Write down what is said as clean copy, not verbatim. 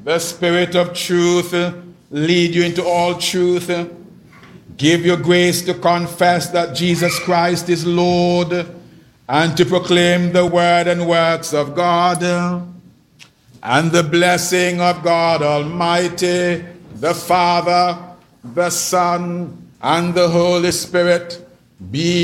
the Spirit of truth lead you into all truth. Give you grace to confess that Jesus Christ is Lord and to proclaim the word and works of God. And the blessing of God Almighty, the Father, the Son, and the Holy Spirit be